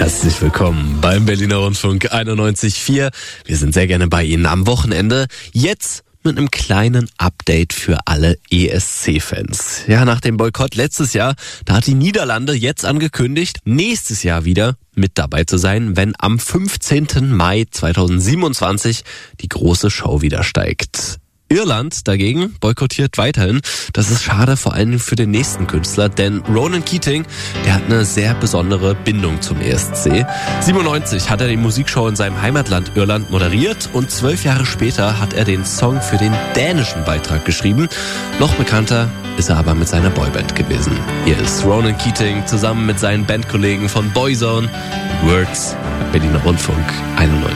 Herzlich willkommen beim Berliner Rundfunk 91.4. Wir sind sehr gerne bei Ihnen am Wochenende. Jetzt mit einem kleinen Update für alle ESC-Fans. Ja, nach dem Boykott letztes Jahr, da hat die Niederlande jetzt angekündigt, nächstes Jahr wieder mit dabei zu sein, wenn am 15. Mai 2027 die große Show wieder steigt. Irland dagegen boykottiert weiterhin. Das ist schade, vor allem für den nächsten Künstler, denn Ronan Keating, der hat eine sehr besondere Bindung zum ESC. 97 hat er die Musikshow in seinem Heimatland Irland moderiert und 12 Jahre später hat er den Song für den dänischen Beitrag geschrieben. Noch bekannter ist er aber mit seiner Boyband gewesen. Hier ist Ronan Keating zusammen mit seinen Bandkollegen von Boyzone. Words, Berliner Rundfunk 91.